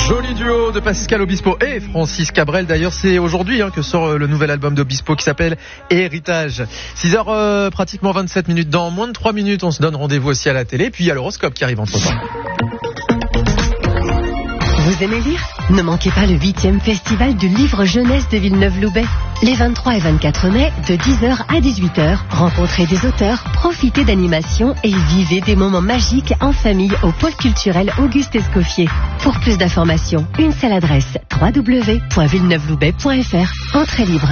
Joli duo de Pascal Obispo et Francis Cabrel. D'ailleurs, c'est aujourd'hui que sort le nouvel album d'Obispo qui s'appelle Héritage. 6h pratiquement 27 minutes. Dans moins de 3 minutes, on se donne rendez-vous aussi à la télé. Puis il y a l'horoscope qui arrive entre-temps. Vous aimez lire ? Ne manquez pas le 8e festival du livre jeunesse de Villeneuve-Loubet. Les 23 et 24 mai, de 10h à 18h, rencontrez des auteurs, profitez d'animations et vivez des moments magiques en famille au pôle culturel Auguste Escoffier. Pour plus d'informations, une seule adresse, www.villeneuveloubet.fr. Entrée libre.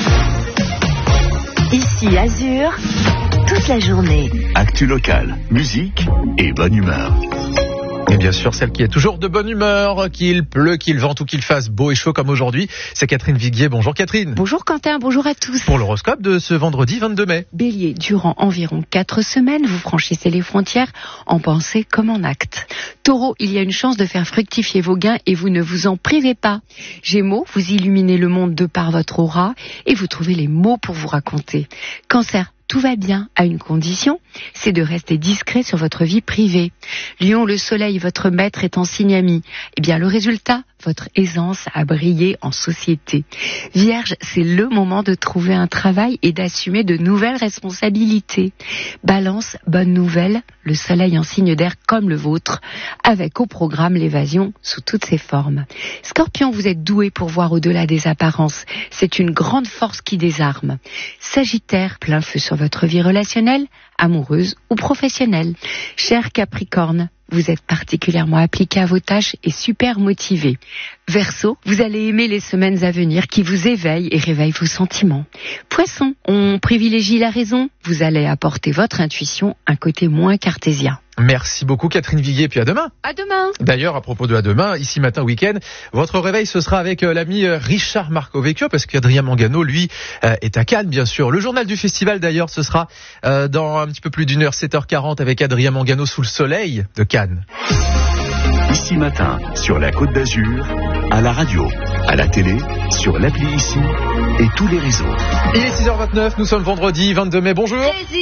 Ici Azur, toute la journée. Actu locale, musique et bonne humeur. Et bien sûr, celle qui est toujours de bonne humeur, qu'il pleut, qu'il vente ou qu'il fasse beau et chaud comme aujourd'hui, c'est Catherine Viguier. Bonjour Catherine. Bonjour Quentin, bonjour à tous. Pour l'horoscope de ce vendredi 22 mai. Bélier, durant environ 4 semaines, vous franchissez les frontières en pensée comme en acte. Taureau, il y a une chance de faire fructifier vos gains et vous ne vous en privez pas. Gémeaux, vous illuminez le monde de par votre aura et vous trouvez les mots pour vous raconter. Cancer, tout va bien à une condition, c'est de rester discret sur votre vie privée. Lion, le soleil, votre maître est en signe ami. Eh bien, le résultat, votre aisance à briller en société. Vierge, c'est le moment de trouver un travail et d'assumer de nouvelles responsabilités. Balance, bonne nouvelle, le soleil en signe d'air comme le vôtre, avec au programme l'évasion sous toutes ses formes. Scorpion, vous êtes doué pour voir au-delà des apparences. C'est une grande force qui désarme. Sagittaire, plein feu sur votre vie relationnelle, amoureuse ou professionnelle. Cher Capricorne, vous êtes particulièrement appliqué à vos tâches et super motivé. Verseau, vous allez aimer les semaines à venir qui vous éveillent et réveillent vos sentiments. Poisson, on privilégie la raison. Vous allez apporter votre intuition un côté moins cartésien. Merci beaucoup Catherine Viguier, puis à demain. À demain. D'ailleurs, à propos de à demain, ici matin week-end, votre réveil ce sera avec l'ami Richard Marcovecchio, parce qu'Adrien Mangano, lui, est à Cannes, bien sûr. Le journal du festival, d'ailleurs, ce sera dans un petit peu plus d'une heure, 7h40, avec Adrien Mangano sous le soleil de Cannes. Ici matin, sur la Côte d'Azur, à la radio, à la télé, sur l'appli Ici et tous les réseaux. Il est 6h29, nous sommes vendredi 22 mai, bonjour.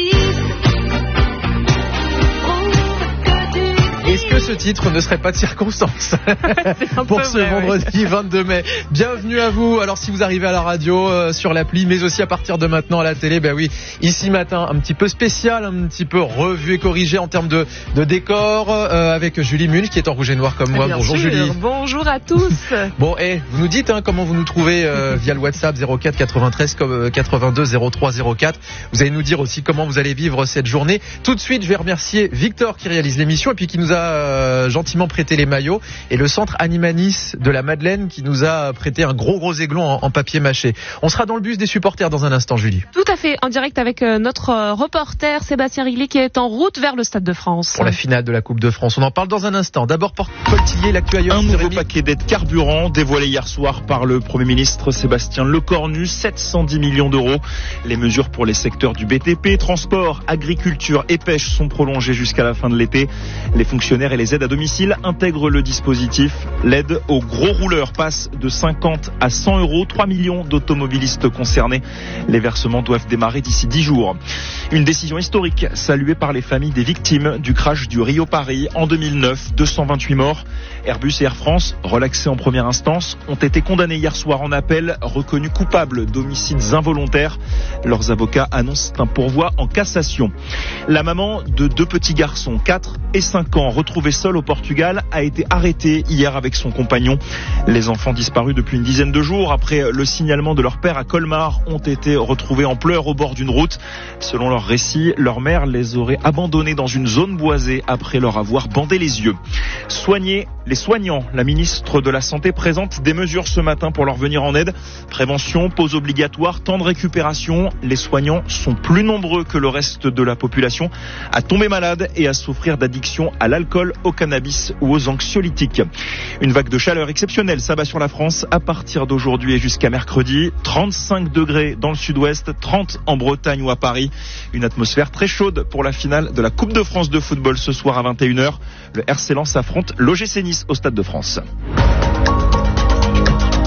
Est-ce que ce titre ne serait pas de circonstance pour ce vendredi 22 mai? Bienvenue à vous. Alors si vous arrivez à la radio, sur l'appli, mais aussi à partir de maintenant à la télé, ben oui, ici matin, un petit peu spécial, un petit peu revu et corrigé en termes de décor, avec Julie Munch qui est en rouge et noir comme moi. Bien bonjour sûr. Julie. Bonjour à tous. Bon, vous nous dites comment vous nous trouvez via le WhatsApp 04 93 82 03 04. Vous allez nous dire aussi comment vous allez vivre cette journée. Tout de suite, je vais remercier Victor qui réalise l'émission et puis qui nous a gentiment prêté les maillots, et le centre Animanis de la Madeleine qui nous a prêté un gros aiglon en papier mâché. On sera dans le bus des supporters dans un instant, Julie. Tout à fait, en direct avec notre reporter Sébastien Riglet qui est en route vers le Stade de France. Pour la finale de la Coupe de France. On en parle dans un instant. D'abord, Paul Tillier, l'actu ailleurs. Un nouveau paquet d'aides carburant dévoilé hier soir par le Premier ministre Sébastien Lecornu, 710 millions d'euros. Les mesures pour les secteurs du BTP, transport, agriculture et pêche sont prolongées jusqu'à la fin de l'été. Les fonctionnaires et les aides à domicile intègrent le dispositif. L'aide aux gros rouleurs passe de 50 à 100 euros. 3 millions d'automobilistes concernés. Les versements doivent démarrer d'ici 10 jours. Une décision historique saluée par les familles des victimes du crash du Rio-Paris en 2009. 228 morts. Airbus et Air France, relaxés en première instance, ont été condamnés hier soir en appel, reconnus coupables d'homicides involontaires. Leurs avocats annoncent un pourvoi en cassation. La maman de 2 petits garçons, 4 et 5 ans, retrouvée seule au Portugal, a été arrêtée hier avec son compagnon. Les enfants disparus depuis une dizaine de jours après le signalement de leur père à Colmar ont été retrouvés en pleurs au bord d'une route. Selon leur récit, leur mère les aurait abandonnés dans une zone boisée après leur avoir bandé les yeux. Soigner les soignants. La ministre de la Santé présente des mesures ce matin pour leur venir en aide. Prévention, pause obligatoire, temps de récupération. Les soignants sont plus nombreux que le reste de la population à tomber malade et à souffrir d'addiction à l'alcool, au cannabis ou aux anxiolytiques. Une vague de chaleur exceptionnelle s'abat sur la France à partir d'aujourd'hui et jusqu'à mercredi. 35 degrés dans le sud-ouest, 30 en Bretagne ou à Paris. Une atmosphère très chaude pour la finale de la Coupe de France de football ce soir à 21h. Le RC Lens affronte l'OGC Nice au Stade de France.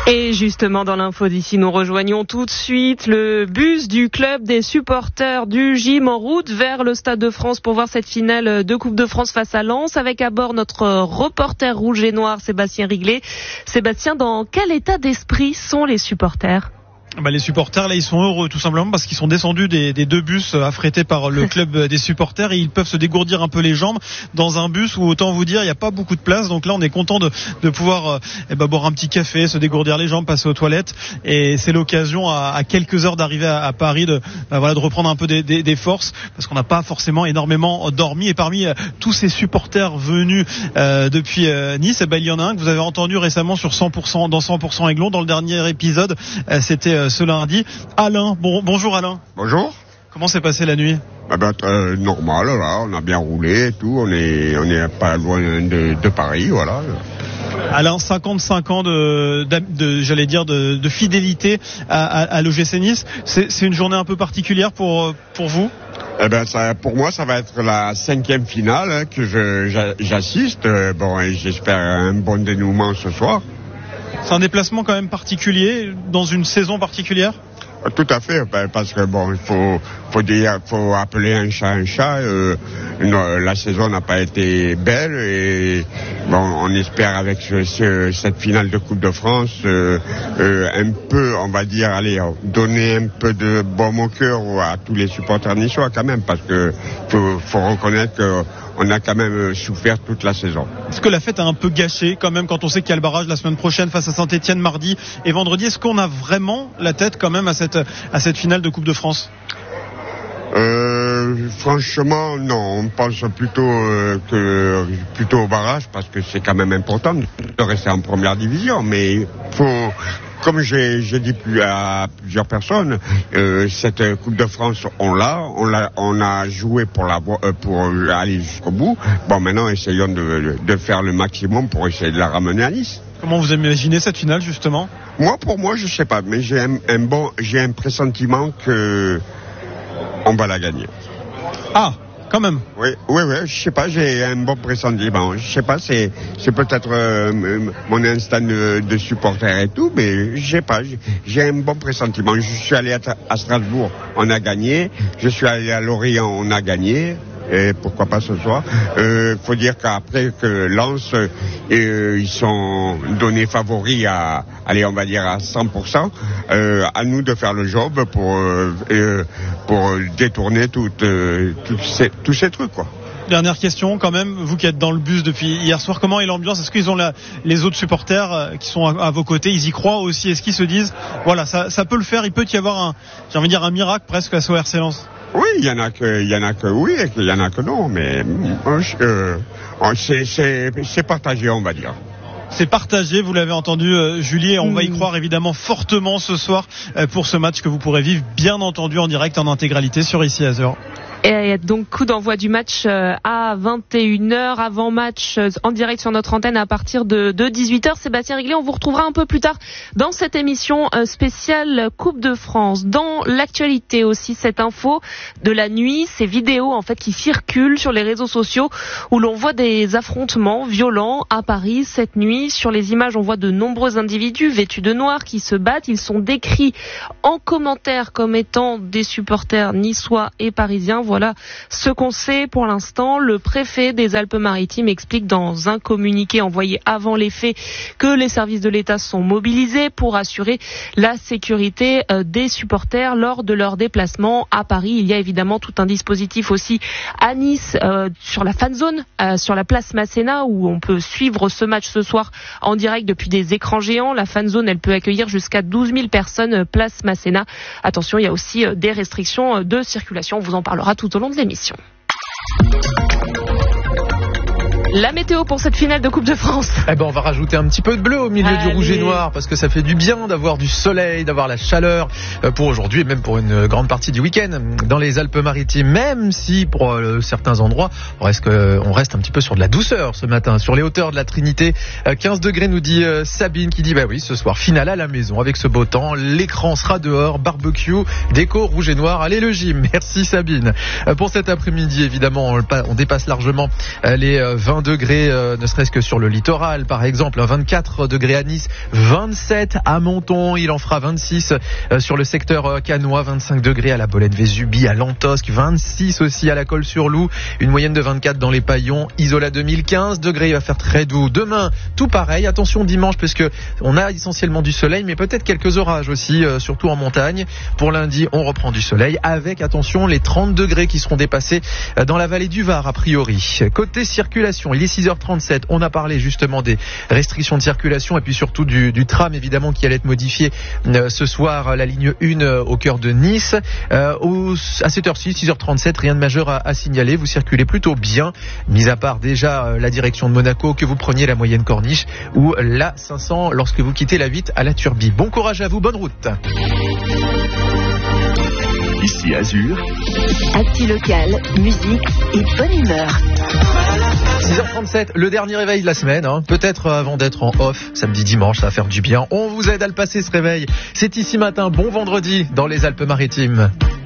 Et justement, dans l'info d'ici, nous rejoignons tout de suite le bus du club des supporters du gym en route vers le Stade de France pour voir cette finale de Coupe de France face à Lens, avec à bord notre reporter rouge et noir Sébastien Riglet. Sébastien, dans quel état d'esprit sont les supporters ? Les supporters, là, ils sont heureux, tout simplement, parce qu'ils sont descendus des deux bus affrétés par le club des supporters et ils peuvent se dégourdir un peu les jambes dans un bus où, autant vous dire, il n'y a pas beaucoup de place. Donc là, on est content de pouvoir boire un petit café, se dégourdir les jambes, passer aux toilettes. Et c'est l'occasion, à quelques heures d'arriver à Paris, de reprendre un peu des forces, parce qu'on n'a pas forcément énormément dormi. Et parmi tous ces supporters venus depuis Nice, il y en a un que vous avez entendu récemment sur 100%, dans 100% Aiglon, dans le dernier épisode. C'était ce lundi. Alain, bonjour Alain. Bonjour. Comment s'est passée la nuit ? Normal, là, on a bien roulé et tout, on est pas loin de Paris, voilà. Alain, 55 ans de fidélité à l'OGC Nice. C'est une journée un peu particulière pour vous ? Pour moi, ça va être la 5e finale que j'assiste. Et j'espère un bon dénouement ce soir. C'est un déplacement quand même particulier, dans une saison particulière ? Tout à fait, parce que il faut appeler un chat. La saison n'a pas été belle et on espère avec cette finale de Coupe de France un peu, on va dire, donner un peu de baume au cœur à tous les supporters niçois quand même, parce que faut reconnaître que on a quand même souffert toute la saison. Est-ce que la fête a un peu gâché quand même, quand on sait qu'il y a le barrage la semaine prochaine face à Saint-Etienne mardi et vendredi? Est-ce qu'on a vraiment la tête quand même à cette finale de Coupe de France? Franchement, non. On pense plutôt au barrage, parce que c'est quand même important de rester en première division. Mais comme j'ai dit à plusieurs personnes, cette Coupe de France, on a joué pour aller jusqu'au bout. Maintenant, essayons de faire le maximum pour essayer de la ramener à Nice. Comment vous imaginez cette finale, justement? Pour moi, je sais pas, mais j'ai un pressentiment que on va la gagner. Ah, quand même. Oui, je sais pas, j'ai un bon pressentiment. Je sais pas, c'est peut-être mon instinct de supporter et tout, mais je sais pas, j'ai un bon pressentiment. Je suis allé à Strasbourg, on a gagné. Je suis allé à Lorient, on a gagné. Et pourquoi pas ce soir. Faut dire qu'après que Lens, ils sont donnés favoris à 100%. À nous de faire le job pour détourner tous ces trucs, quoi. Dernière question quand même, vous qui êtes dans le bus depuis hier soir, comment est l'ambiance? Est-ce qu'ils ont les autres supporters qui sont à vos côtés, ils y croient aussi? Est-ce qu'ils se disent, voilà, ça peut le faire, il peut y avoir un miracle presque à ce RC Lens? Oui, il y en a que oui et il y en a que non, mais c'est partagé, on va dire. C'est partagé, vous l'avez entendu Julie, et on va y croire évidemment fortement ce soir pour ce match que vous pourrez vivre bien entendu en direct, en intégralité sur Ici Azur. Et donc coup d'envoi du match à 21h, avant match en direct sur notre antenne à partir de 18h. Sébastien Riglet, on vous retrouvera un peu plus tard dans cette émission spéciale Coupe de France. Dans l'actualité aussi, cette info de la nuit, ces vidéos en fait qui circulent sur les réseaux sociaux où l'on voit des affrontements violents à Paris cette nuit. Sur les images, on voit de nombreux individus vêtus de noir qui se battent. Ils sont décrits en commentaire comme étant des supporters niçois et parisiens. Voilà ce qu'on sait pour l'instant. Le préfet des Alpes-Maritimes explique dans un communiqué envoyé avant les faits que les services de l'État sont mobilisés pour assurer la sécurité des supporters lors de leur déplacement à Paris. Il y a évidemment tout un dispositif aussi à Nice sur la fan zone, sur la place Masséna, où on peut suivre ce match ce soir en direct depuis des écrans géants. La fan zone, elle peut accueillir jusqu'à 12 000 personnes place Masséna. Attention, il y a aussi des restrictions de circulation. On vous en parlera tout au long de l'émission. La météo pour cette finale de Coupe de France. On va rajouter un petit peu de bleu au milieu du rouge et noir, parce que ça fait du bien d'avoir du soleil, d'avoir la chaleur pour aujourd'hui et même pour une grande partie du week-end dans les Alpes-Maritimes, même si pour certains endroits on reste un petit peu sur de la douceur ce matin. Sur les hauteurs de la Trinité, 15 degrés nous dit Sabine, qui dit oui, ce soir finale à la maison avec ce beau temps, l'écran sera dehors, barbecue, déco rouge et noir, allez le gym. Merci Sabine. Pour cet après-midi évidemment on dépasse largement les 20 degrés, ne serait-ce que sur le littoral, par exemple. 24 degrés à Nice, 27 à Menton. Il en fera 26 sur le secteur canois, 25 degrés à la Bolène-Vésubie, à Lantosque, 26 aussi à la Colle-sur-Loup. Une moyenne de 24 dans les Paillons. Isola 2015 degrés, il va faire très doux. Demain, tout pareil. Attention dimanche, parce que on a essentiellement du soleil, mais peut-être quelques orages aussi, surtout en montagne. Pour lundi, on reprend du soleil avec, attention, les 30 degrés qui seront dépassés dans la vallée du Var, a priori. Côté circulation, il est 6h37. On a parlé justement des restrictions de circulation et puis surtout du tram, évidemment, qui allait être modifié ce soir, la ligne 1 au cœur de Nice. À cette heure-ci, 6h37, rien de majeur à signaler. Vous circulez plutôt bien, mis à part déjà la direction de Monaco, que vous preniez la moyenne Corniche ou la 500 lorsque vous quittez la 8 à la Turbie. Bon courage à vous, bonne route. Ici Azur. Actu local, musique et bonne humeur. 6h37, le dernier réveil de la semaine, peut-être avant d'être en off, samedi, dimanche, ça va faire du bien. On vous aide à le passer ce réveil. C'est Ici Matin, bon vendredi dans les Alpes-Maritimes.